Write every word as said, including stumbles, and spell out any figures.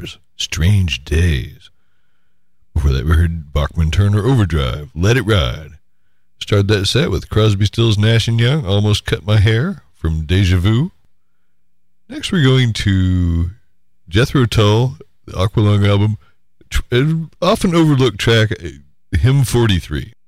Doors, Strange Days. Before that, we heard Bachman Turner Overdrive, Let It Ride. Started that set with Crosby, Stills, Nash and Young, Almost Cut My Hair from Deja Vu. Next, we're going to Jethro Tull, the Aqualung album, an often overlooked track, Hymn forty-three.